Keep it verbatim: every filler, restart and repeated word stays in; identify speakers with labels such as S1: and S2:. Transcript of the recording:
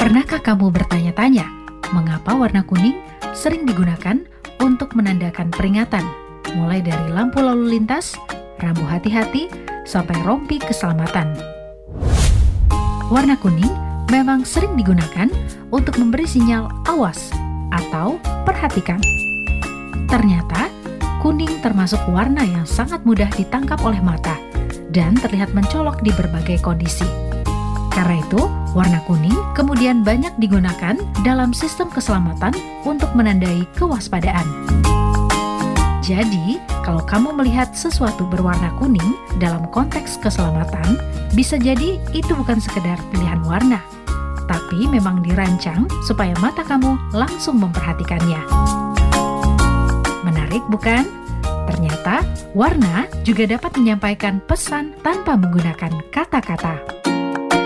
S1: Pernahkah kamu bertanya-tanya, mengapa warna kuning sering digunakan untuk menandakan peringatan, mulai dari lampu lalu lintas, rambu hati-hati, sampai rompi keselamatan? Warna kuning memang sering digunakan untuk memberi sinyal awas atau perhatikan. Ternyata, kuning termasuk warna yang sangat mudah ditangkap oleh mata dan terlihat mencolok di berbagai kondisi. Karena itu, warna kuning kemudian banyak digunakan dalam sistem keselamatan untuk menandai kewaspadaan. Jadi, kalau kamu melihat sesuatu berwarna kuning dalam konteks keselamatan, bisa jadi itu bukan sekedar pilihan warna, tapi memang dirancang supaya mata kamu langsung memperhatikannya. Menarik bukan? Ternyata, warna juga dapat menyampaikan pesan tanpa menggunakan kata-kata.